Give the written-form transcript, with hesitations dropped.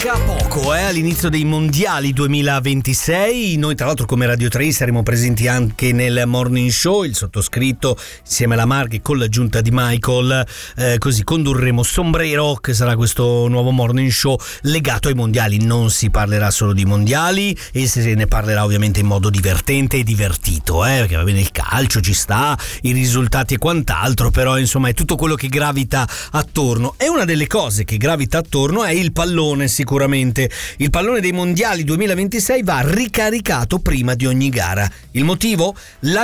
Manca poco all'inizio dei mondiali 2026. Noi tra l'altro come Radio 3 saremo presenti anche nel Morning Show, il sottoscritto insieme alla Marghe con l'aggiunta di Michael, così condurremo Sombrero, che sarà questo nuovo Morning Show legato ai mondiali. Non si parlerà solo di mondiali e se ne parlerà ovviamente in modo divertente e divertito, perché va bene il calcio, ci sta, i risultati e quant'altro, però insomma è tutto quello che gravita attorno. E una delle cose che gravita attorno è il pallone. Sicuramente il pallone dei mondiali 2026 va ricaricato prima di ogni gara. Il motivo? La